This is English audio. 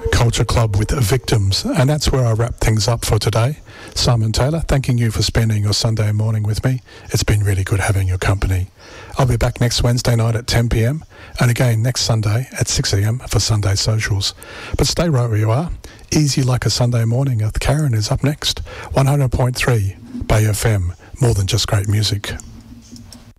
Culture Club with Victims, and that's where I wrap things up for today. Simon Taylor, thanking you for spending your Sunday morning with me. It's been really good having your company. I'll be back next Wednesday night at 10 p.m. and again next Sunday at 6 a.m. for Sunday socials. But stay right where you are. Easy Like a Sunday Morning with Karen is up next. 100.3 Bay FM, more than just great music.